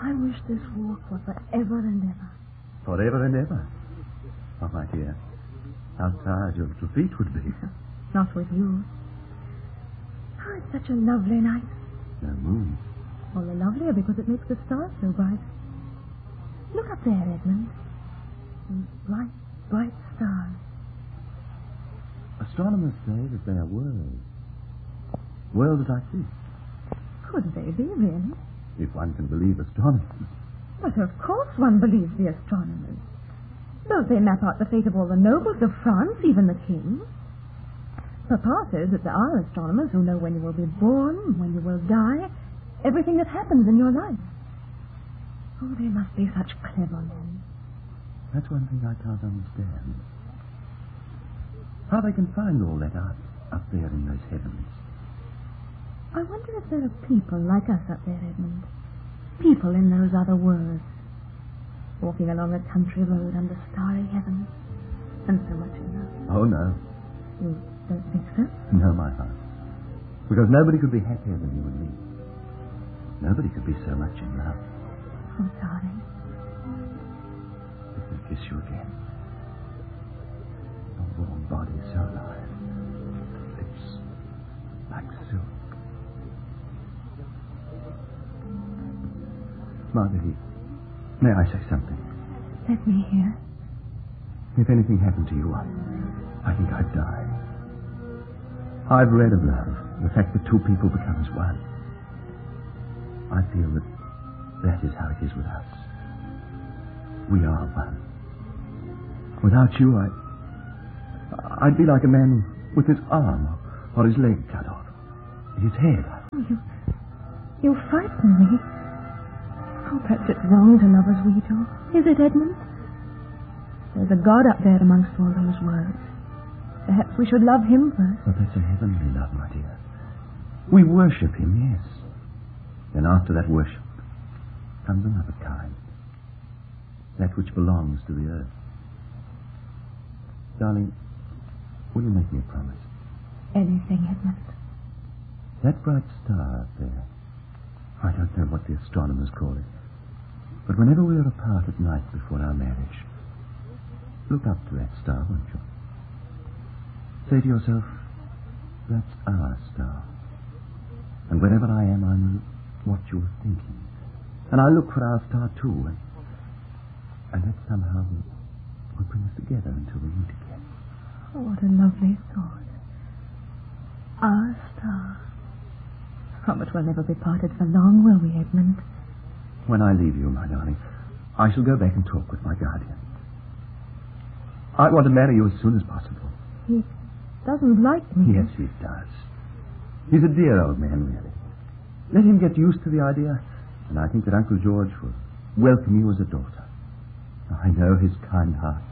I wish this walk were forever and ever. Forever and ever? Oh, my dear, how tired your little feet would be. Not with you. Oh, it's such a lovely night. No moon. All the lovelier because it makes the stars so bright. Look up there, Edmund. Those bright, bright stars. Astronomers say that they are worlds. Worlds like this. Could they be, really? If one can believe astronomers. But of course one believes the astronomers. Don't they map out the fate of all the nobles of France, even the king? Papa says that there are astronomers who know when you will be born, when you will die, everything that happens in your life. Oh, they must be such clever men. That's one thing I can't understand. How they can find all that up there in those heavens. I wonder if there are people like us up there, Edmund. People in those other worlds. Walking along a country road under starry heavens. And so much in love. Oh, no. You don't think so? No, my heart. Because nobody could be happier than you and me. Nobody could be so much in love. Oh, darling. Let me kiss you again. Your warm body so alive. Lips like silk. Marguerite, may I say something? Let me hear. If anything happened to you, I think I'd die. I've read of love, the fact that two people become as one. I feel that is how it is with us. We are one. Without you, I'd be like a man with his arm or his leg cut off. His head. Oh, you frighten me. Oh, perhaps it's wrong to love as we do. Is it, Edmund? There's a God up there amongst all those words. Perhaps we should love him first. But that's a heavenly love, my dear. We worship him, yes. Then after that worship comes another kind. That which belongs to the earth. Darling, will you make me a promise? Anything, Edmund. That bright star up there, I don't know what the astronomers call it, but whenever we are apart at night before our marriage, look up to that star, won't you? Say to yourself, that's our star. And wherever I am, I know what you're thinking. And I look for our star too, and that somehow will bring us together until we meet again. Oh, what a lovely thought. Our star. Oh, but we'll never be parted for long, will we, Edmund? When I leave you, my darling, I shall go back and talk with my guardian. I want to marry you as soon as possible. He doesn't like me. Yes, he does. He's a dear old man, really. Let him get used to the idea, and I think that Uncle George will welcome you as a daughter. I know his kind heart